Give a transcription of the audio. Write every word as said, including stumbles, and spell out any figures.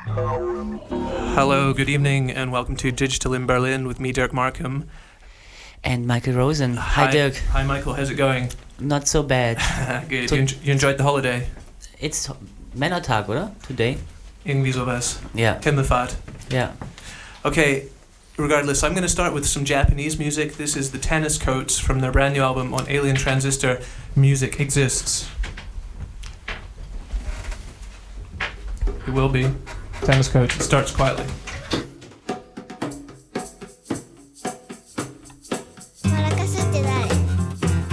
Hello, good evening, and welcome to Digital in Berlin with me, Dirk Markham. And Michael Rosen. Hi, Hi, Dirk. Hi, Michael. How's it going? Not so bad. Good. So- you, en- you enjoyed the holiday? It's Männertag, oder? Today? Irgendwie sowas. Yeah, Himmelfahrt. yeah. Okay, regardless, I'm going to start with some Japanese music. This is the Tennis Coats from their brand new album on Alien Transistor, Music Exists. It will be. Tennis Coats. It starts quietly.